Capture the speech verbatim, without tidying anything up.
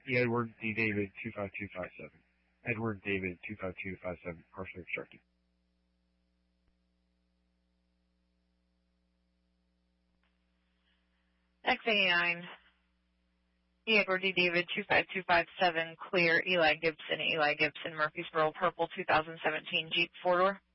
E. Edward D. David two five two five seven. Edward David two five two five seven, partially obstructed. X eighty-nine. E. Edward D. David two five two five seven, clear. Eli Gibson, Eli Gibson, Murfreesboro Purple two thousand seventeen Jeep four-door.